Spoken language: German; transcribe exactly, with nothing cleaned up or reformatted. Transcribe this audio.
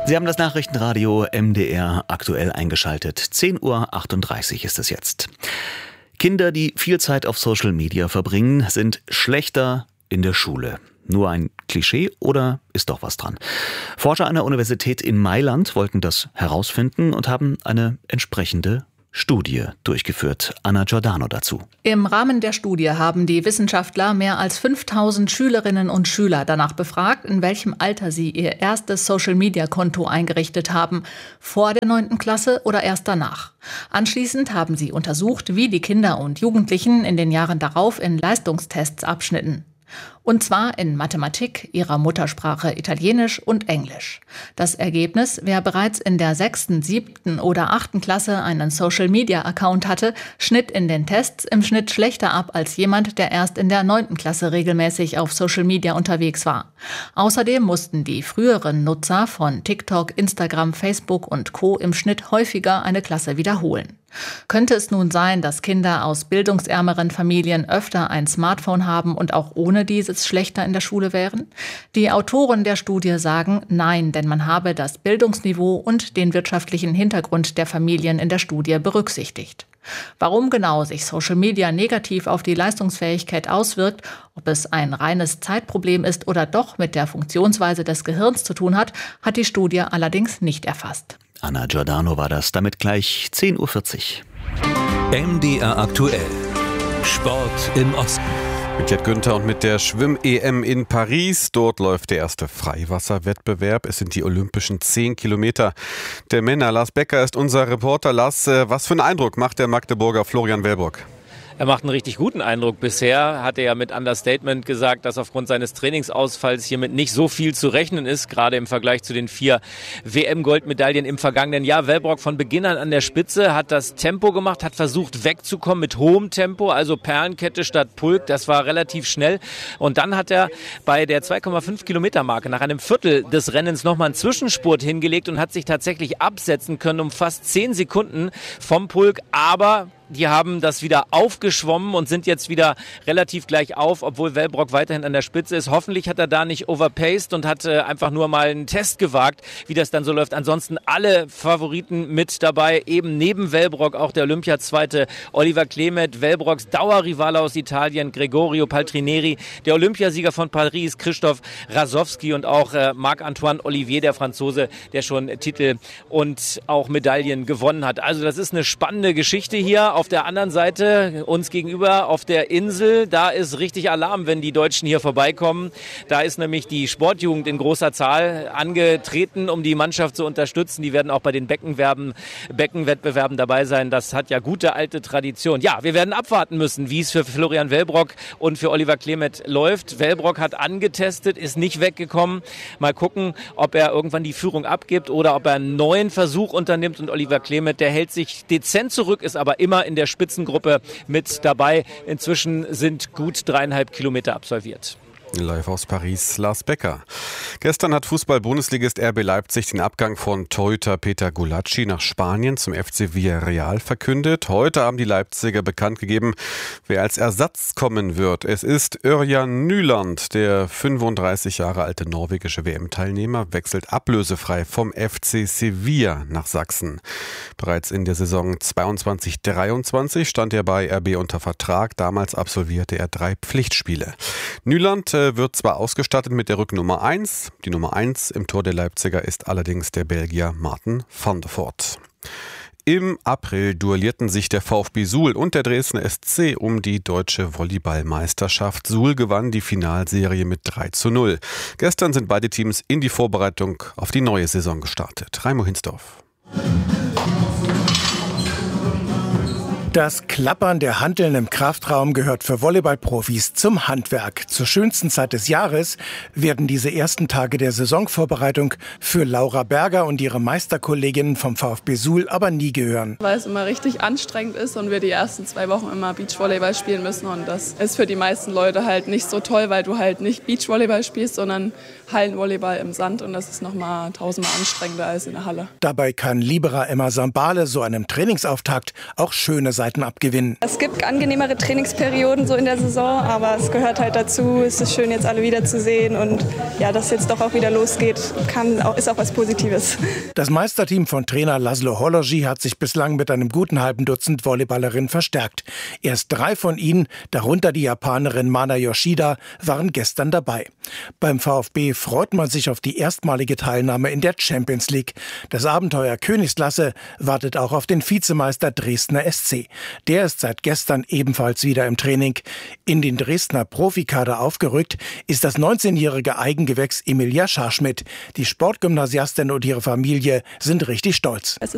Sie haben das Nachrichtenradio M D R aktuell eingeschaltet. zehn Uhr achtunddreißig ist es jetzt. Kinder, die viel Zeit auf Social Media verbringen, sind schlechter in der Schule. Nur ein Klischee oder ist doch was dran? Forscher an der Universität in Mailand wollten das herausfinden und haben eine entsprechende Studie durchgeführt. Anna Giordano dazu. Im Rahmen der Studie haben die Wissenschaftler mehr als fünftausend Schülerinnen und Schüler danach befragt, in welchem Alter sie ihr erstes Social-Media-Konto eingerichtet haben. Vor der neunten Klasse oder erst danach. Anschließend haben sie untersucht, wie die Kinder und Jugendlichen in den Jahren darauf in Leistungstests abschnitten. Und zwar in Mathematik, ihrer Muttersprache Italienisch und Englisch. Das Ergebnis: Wer bereits in der sechsten, siebten oder achten Klasse einen Social-Media-Account hatte, schnitt in den Tests im Schnitt schlechter ab als jemand, der erst in der neunten Klasse regelmäßig auf Social Media unterwegs war. Außerdem mussten die früheren Nutzer von TikTok, Instagram, Facebook und Co. im Schnitt häufiger eine Klasse wiederholen. Könnte es nun sein, dass Kinder aus bildungsärmeren Familien öfter ein Smartphone haben und auch ohne dieses schlechter in der Schule wären? Die Autoren der Studie sagen nein, denn man habe das Bildungsniveau und den wirtschaftlichen Hintergrund der Familien in der Studie berücksichtigt. Warum genau sich Social Media negativ auf die Leistungsfähigkeit auswirkt, ob es ein reines Zeitproblem ist oder doch mit der Funktionsweise des Gehirns zu tun hat, hat die Studie allerdings nicht erfasst. Anna Giordano war das, damit gleich zehn Uhr vierzig. M D R aktuell. Sport im Osten. Mit Jet Günther und mit der Schwimm-E M in Paris. Dort läuft der erste Freiwasserwettbewerb. Es sind die olympischen zehn Kilometer der Männer. Lars Becker ist unser Reporter. Lars, was für einen Eindruck macht der Magdeburger Florian Wellbrock? Er macht einen richtig guten Eindruck. Bisher hat er ja mit Understatement gesagt, dass aufgrund seines Trainingsausfalls hiermit nicht so viel zu rechnen ist, gerade im Vergleich zu den vier W M-Goldmedaillen im vergangenen Jahr. Wellbrock von Beginn an an der Spitze, hat das Tempo gemacht, hat versucht wegzukommen mit hohem Tempo, also Perlenkette statt Pulk. Das war relativ schnell. Und dann hat er bei der zwei Komma fünf Kilometer Marke nach einem Viertel des Rennens nochmal einen Zwischenspurt hingelegt und hat sich tatsächlich absetzen können um fast zehn Sekunden vom Pulk. Aber die haben das wieder aufgeschwommen und sind jetzt wieder relativ gleich auf, obwohl Wellbrock weiterhin an der Spitze ist. Hoffentlich hat er da nicht overpaced und hat äh, einfach nur mal einen Test gewagt, wie das dann so läuft. Ansonsten alle Favoriten mit dabei, eben neben Wellbrock auch der Olympiazweite Oliver Klemet, Wellbrocks Dauerrivale aus Italien Gregorio Paltrineri, der Olympiasieger von Paris Krzysztof Rasowski und auch äh, Marc-Antoine Olivier, der Franzose, der schon Titel und auch Medaillen gewonnen hat. Also das ist eine spannende Geschichte hier. Auf der anderen Seite, uns gegenüber auf der Insel, da ist richtig Alarm, wenn die Deutschen hier vorbeikommen. Da ist nämlich die Sportjugend in großer Zahl angetreten, um die Mannschaft zu unterstützen. Die werden auch bei den Beckenwerben, Beckenwettbewerben dabei sein. Das hat ja gute alte Tradition. Ja, wir werden abwarten müssen, wie es für Florian Wellbrock und für Oliver Klemet läuft. Wellbrock hat angetestet, ist nicht weggekommen. Mal gucken, ob er irgendwann die Führung abgibt oder ob er einen neuen Versuch unternimmt. Und Oliver Klemet, der hält sich dezent zurück, ist aber immer in der Spitzengruppe mit dabei. Inzwischen sind gut dreieinhalb Kilometer absolviert. Live aus Paris, Lars Becker. Gestern hat Fußball-Bundesligist R B Leipzig den Abgang von Torhüter Peter Gulacsi nach Spanien zum F C Villarreal verkündet. Heute haben die Leipziger bekannt gegeben, wer als Ersatz kommen wird. Es ist Örjan Nyland, der fünfunddreißig Jahre alte norwegische W M-Teilnehmer, wechselt ablösefrei vom F C Sevilla nach Sachsen. Bereits in der Saison zweiundzwanzig dreiundzwanzig stand er bei R B unter Vertrag. Damals absolvierte er drei Pflichtspiele. Nyland wird zwar ausgestattet mit der Rücknummer eins. Die Nummer eins im Tor der Leipziger ist allerdings der Belgier Maarten van der Voort. Im April duellierten sich der VfB Suhl und der Dresdner S C um die deutsche Volleyballmeisterschaft. Suhl gewann die Finalserie mit drei zu null. Gestern sind beide Teams in die Vorbereitung auf die neue Saison gestartet. Raimo Hinsdorf. Das Klappern der Hanteln im Kraftraum gehört für Volleyballprofis zum Handwerk. Zur schönsten Zeit des Jahres werden diese ersten Tage der Saisonvorbereitung für Laura Berger und ihre Meisterkolleginnen vom VfB Suhl aber nie gehören. Weil es immer richtig anstrengend ist und wir die ersten zwei Wochen immer Beachvolleyball spielen müssen. Und das ist für die meisten Leute halt nicht so toll, weil du halt nicht Beachvolleyball spielst, sondern Hallenvolleyball im Sand. Und das ist nochmal tausendmal anstrengender als in der Halle. Dabei kann Libera Emma Sambale so einem Trainingsauftakt auch schöne Seiten Seiten abgewinnen. Es gibt angenehmere Trainingsperioden so in der Saison, aber es gehört halt dazu. Es ist schön, jetzt alle wiederzusehen und ja, dass jetzt doch auch wieder losgeht, kann, ist auch was Positives. Das Meisterteam von Trainer Laszlo Hology hat sich bislang mit einem guten halben Dutzend Volleyballerinnen verstärkt. Erst drei von ihnen, darunter die Japanerin Mana Yoshida, waren gestern dabei. Beim VfB freut man sich auf die erstmalige Teilnahme in der Champions League. Das Abenteuer Königsklasse wartet auch auf den Vizemeister Dresdner S C. Der ist seit gestern ebenfalls wieder im Training. In den Dresdner Profikader aufgerückt ist das neunzehnjährige Eigengewächs Emilia Scharschmidt. Die Sportgymnasiastin und ihre Familie sind richtig stolz.